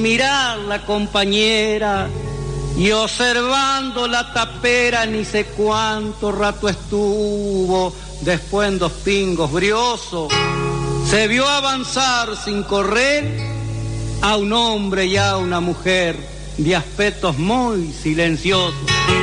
Mirar la compañera y observando la tapera ni sé cuánto rato estuvo, después en dos pingos brioso se vio avanzar sin correr a un hombre y a una mujer de aspectos muy silenciosos.